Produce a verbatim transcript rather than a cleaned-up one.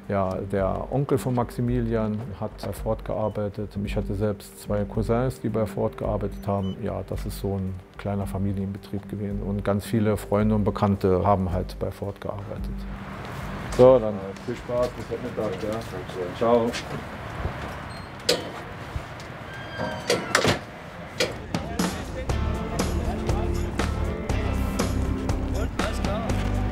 Ja, der Onkel von Maximilian hat bei Ford gearbeitet. Ich hatte selbst zwei Cousins, die bei Ford gearbeitet haben. Ja, das ist so ein kleiner Familienbetrieb gewesen. Und ganz viele Freunde und Bekannte haben halt bei Ford gearbeitet. So, dann viel Spaß, bis Mittag. Ja. Ciao.